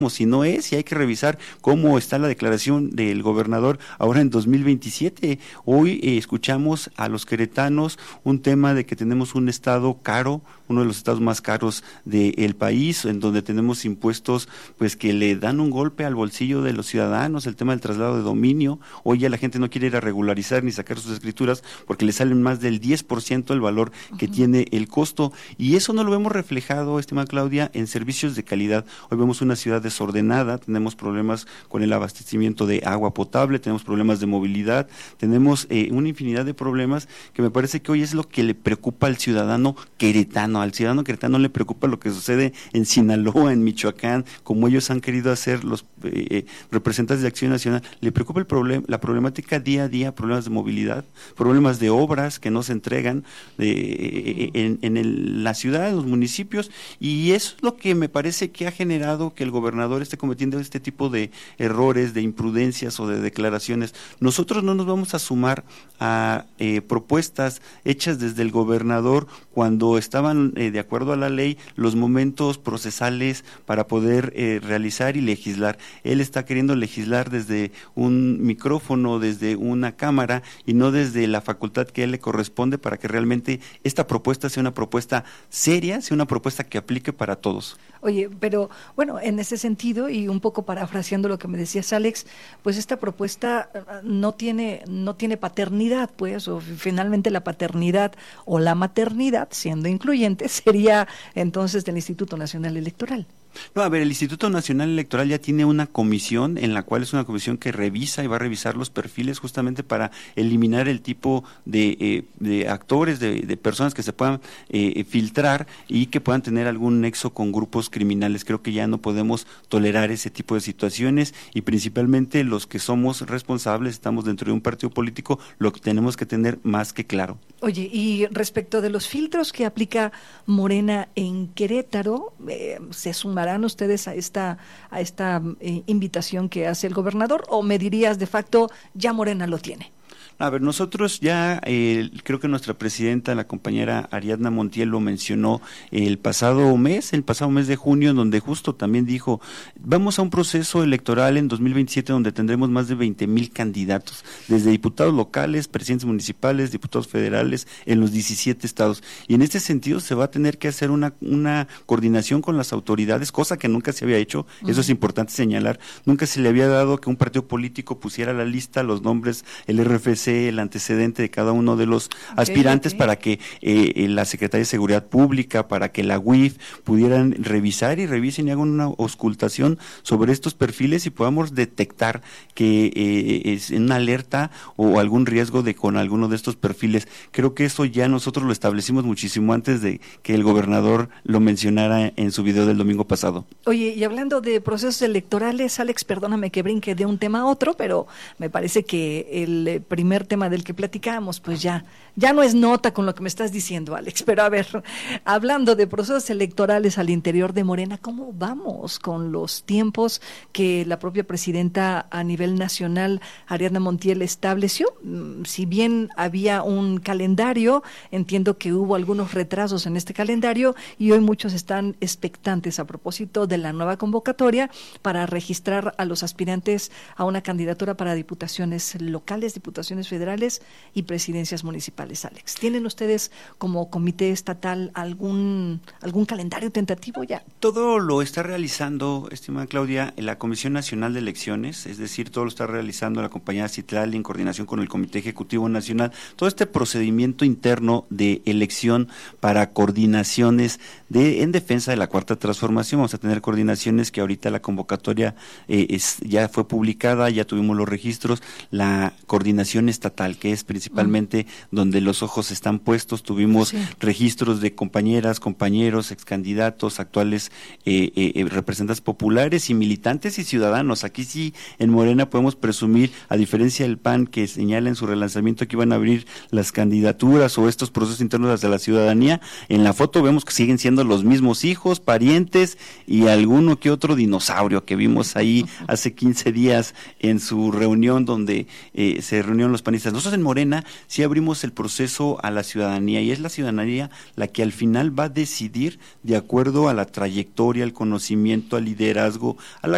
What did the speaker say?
si no es, y hay que revisar cómo está la declaración del gobernador ahora en 2027. Hoy escuchamos a los queretanos un tema de que tenemos un estado caro, uno de los estados más caros del país, en donde tenemos impuestos pues que le dan un golpe al bolsillo de los ciudadanos, el tema del traslado de dominio. Hoy ya la gente no quiere ir a regularizar ni sacar sus escrituras porque le salen más del 10% el valor que tiene el costo, y eso no lo vemos reflejado, estimada Claudia, en servicios de calidad. Hoy vemos una ciudad desordenada, tenemos problemas con el abastecimiento de agua potable, tenemos problemas de movilidad, tenemos una infinidad de problemas que me parece que hoy es lo que le preocupa al ciudadano queretano. Al ciudadano queretano le preocupa lo que sucede en Sinaloa, en Michoacán, como ellos han querido hacer los representantes de Acción Nacional. Le preocupa la problemática día a día, problemas de movilidad, problemas de obras que no se entregan en la ciudad, en los municipios, y eso es lo que me parece que ha generado que el gobernador esté cometiendo este tipo de errores, de imprudencias o de declaraciones. Nosotros no nos vamos a sumar a propuestas hechas desde el gobernador cuando estaban de acuerdo a la ley los momentos procesales para poder realizar y legislar. Él está queriendo legislar desde un micrófono, desde una cámara, y no desde la facultad que a él le corresponde, para que realmente esta propuesta sea una propuesta seria, sea una propuesta que aplique para todos. Oye, pero bueno, en ese sentido, y un poco parafraseando lo que me decías, Alex, pues esta propuesta no tiene paternidad, pues, o finalmente la paternidad o la maternidad, siendo incluyente, sería entonces del Instituto Nacional Electoral. No, a ver, el Instituto Nacional Electoral ya tiene una comisión, en la cual es una comisión que revisa y va a revisar los perfiles justamente para eliminar el tipo de actores, de personas que se puedan filtrar y que puedan tener algún nexo con grupos criminales. Creo que ya no podemos tolerar ese tipo de situaciones, y principalmente los que somos responsables, estamos dentro de un partido político, lo que tenemos que tener más que claro. Oye, y respecto de los filtros que aplica Morena en Querétaro, ¿se sumarán ustedes a esta invitación que hace el gobernador, o me dirías de facto ya Morena lo tiene? A ver, nosotros ya, creo que nuestra presidenta, la compañera Ariadna Montiel, lo mencionó el pasado mes de junio, en donde justo también dijo, vamos a un proceso electoral en 2027 donde tendremos más de 20,000 candidatos, desde diputados locales, presidentes municipales, diputados federales, en los 17 estados. Y en este sentido se va a tener que hacer una coordinación con las autoridades, cosa que nunca se había hecho. Eso es importante señalar. Nunca se le había dado que un partido político pusiera a la lista los nombres, el RFC, el antecedente de cada uno de los aspirantes, para que la Secretaría de Seguridad Pública, para que la UIF pudieran revisar y revisen y hagan una auscultación sobre estos perfiles y podamos detectar que es una alerta o algún riesgo con alguno de estos perfiles. Creo que eso ya nosotros lo establecimos muchísimo antes de que el gobernador lo mencionara en su video del domingo pasado. Oye, y hablando de procesos electorales, Alex, perdóname que brinque de un tema a otro, pero me parece que el primer tema del que platicábamos, pues ya no es nota con lo que me estás diciendo, Alex. Pero a ver, hablando de procesos electorales al interior de Morena, ¿cómo vamos con los tiempos que la propia presidenta a nivel nacional, Ariadna Montiel, estableció? Si bien había un calendario, entiendo que hubo algunos retrasos en este calendario, y hoy muchos están expectantes a propósito de la nueva convocatoria para registrar a los aspirantes a una candidatura para diputaciones locales, diputaciones federales y presidencias municipales. Alex, ¿tienen ustedes como comité estatal algún calendario tentativo ya? Todo lo está realizando, estimada Claudia, la Comisión Nacional de Elecciones, es decir, todo lo está realizando la compañía Citlali en coordinación con el Comité Ejecutivo Nacional. Todo este procedimiento interno de elección para coordinaciones en defensa de la Cuarta Transformación. Vamos a tener coordinaciones que ahorita la convocatoria ya fue publicada, ya tuvimos los registros, la coordinación estatal, que es principalmente donde los ojos están puestos. Tuvimos registros de compañeras, compañeros, excandidatos, actuales representantes populares y militantes y ciudadanos. Aquí sí, en Morena podemos presumir, a diferencia del PAN, que señala en su relanzamiento que iban a abrir las candidaturas o estos procesos internos hacia la ciudadanía. En la foto vemos que siguen siendo los mismos hijos, parientes y alguno que otro dinosaurio que vimos ahí hace 15 días en su reunión donde se reunieron los panistas. Nosotros en Morena sí abrimos el proceso a la ciudadanía, y es la ciudadanía la que al final va a decidir de acuerdo a la trayectoria, al conocimiento, al liderazgo, a la